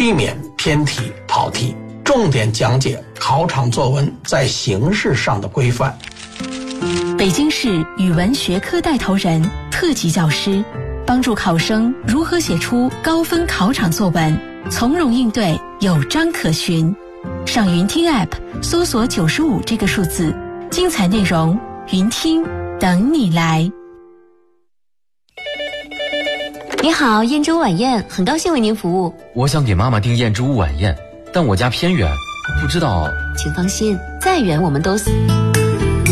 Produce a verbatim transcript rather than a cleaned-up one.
避免偏题跑题，重点讲解考场作文在形式上的规范。 北京市语文学科带头人、特级教师，帮助考生如何写出高分考场作文，从容应对，有章可循。上云听 App 搜索九十五这个数字，精彩内容云听等你来。 你好，燕之屋晚宴，很高兴为您服务。 我想给妈妈订燕之屋晚宴，但我家偏远，不知道。 请放心，再远我们都。